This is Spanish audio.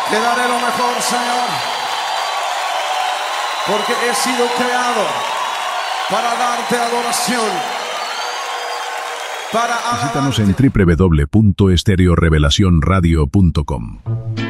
Te daré lo mejor, Señor, porque he sido creado para darte adoración. Visítanos en www.estereorevelacionradio.com.